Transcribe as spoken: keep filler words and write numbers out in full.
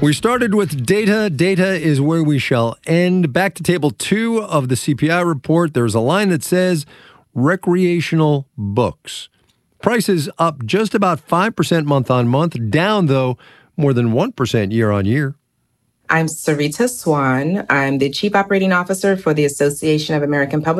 We started with data. Data is where we shall end. Back to table two of the C P I report. There's a line that says recreational books. Prices up just about five percent month on month, down, though, more than one percent year on year. I'm Sarita Swan. I'm the Chief Operating Officer for the Association of American Publishers.